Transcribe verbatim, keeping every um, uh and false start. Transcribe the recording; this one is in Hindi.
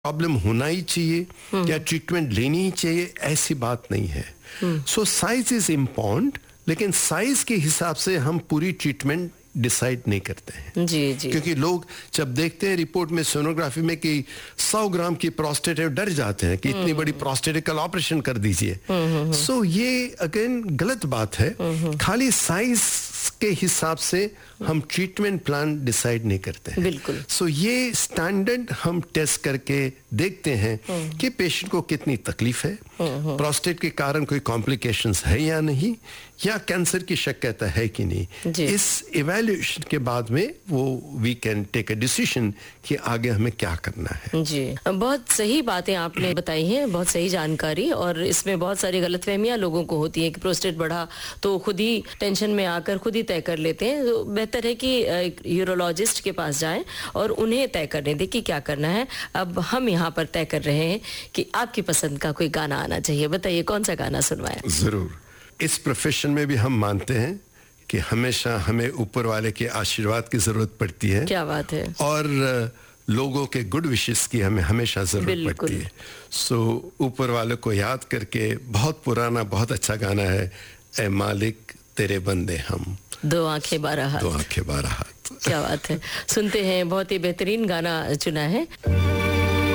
प्रॉब्लम होना ही चाहिए या ट्रीटमेंट लेनी ही चाहिए, ऐसी बात नहीं है. सो साइज इज इम्पोर्टेंट, लेकिन साइज के हिसाब से हम पूरी ट्रीटमेंट डिसाइड नहीं करते हैं. जी जी. क्योंकि लोग जब देखते हैं रिपोर्ट में सोनोग्राफी में कि सौ ग्राम की प्रोस्टेट है, डर जाते हैं कि इतनी बड़ी प्रोस्टेट, कल ऑपरेशन कर दीजिए. सो ये अगेन गलत बात है. खाली साइज के हिसाब से हम ट्रीटमेंट प्लान डिसाइड नहीं करते हैं. बिल्कुल. सो ये स्टैंडर्ड हम टेस्ट करके देखते हैं कि पेशेंट को कितनी तकलीफ है, प्रोस्टेट के कारण कोई कॉम्प्लिकेशंस है या नहीं, या कैंसर की शक्यता है कि नहीं. इस इवैल्यूएशन के बाद में वो we can take a decision कि आगे हमें क्या करना है. जी, बहुत सही बातें आपने बताई हैं, बहुत सही जानकारी. और इसमें बहुत सारी गलतफहमियां लोगों को होती हैं कि प्रोस्टेट बढ़ा तो खुद ही टेंशन में आकर खुद ही तय कर लेते हैं. तो बेहतर है कि एक यूरोलॉजिस्ट के पास जाएं और उन्हें तय करने दें कि क्या करना है. अब हम यहाँ पर तय कर रहे हैं कि आपकी पसंद का कोई गाना आना चाहिए. बताइए कौन सा गाना सुनवाएं. जरूर. इस प्रोफेशन में भी हम मानते हैं कि हमेशा हमें ऊपर वाले के आशीर्वाद की जरूरत पड़ती है. क्या बात है. और लोगों के गुड विशेस की हमें हमेशा जरूरत पड़ती है. सो so, ऊपर वाले को याद करके, बहुत पुराना बहुत अच्छा गाना है, ए मालिक तेरे बंदे हम, दो आंखें बारह हाथ. दो आंखें बारह हाथ. क्या बात है. सुनते हैं, बहुत ही बेहतरीन गाना चुना है.